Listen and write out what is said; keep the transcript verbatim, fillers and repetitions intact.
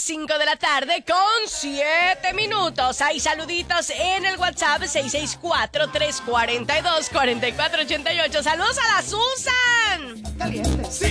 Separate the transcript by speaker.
Speaker 1: cinco de la tarde con siete minutos. Hay saluditos en el WhatsApp seis seis cuatro, tres cuatro dos, cuatro cuatro ocho ocho. ¡Saludos a la Susan!
Speaker 2: Caliente. Sí.